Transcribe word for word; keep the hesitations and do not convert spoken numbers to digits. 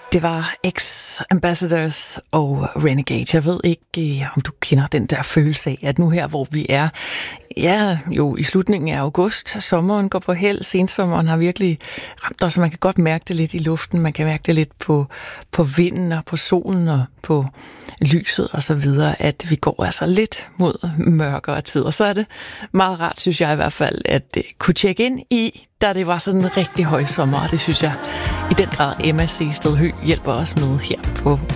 Det var X-Ambassadors og Renegade. Jeg ved ikke, om du kender den der følelse af, at nu her, hvor vi er, ja, jo i slutningen af august, sommeren går på held, sensommeren har virkelig ramt os, og man kan godt mærke det lidt i luften, man kan mærke det lidt på, på vinden og på solen og på lyset og så videre, at vi går altså lidt mod mørkere tid. Og så er det meget rart, synes jeg i hvert fald, at kunne tjekke ind i, da det var sådan en rigtig høj sommer, og det synes jeg i den grad Emma C. Stedhø hjælper os med her på